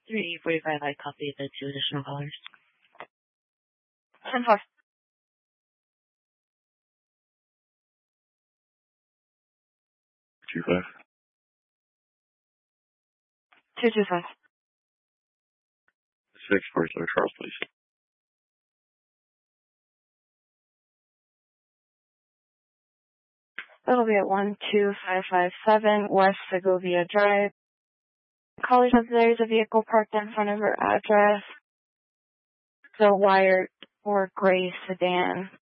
3:45, I copied the 2 additional callers. 10-4. 25. 225. 647 Charles, please. That'll be at 12557 West Segovia Drive. Caller says there's a vehicle parked in front of her address. The white or gray sedan.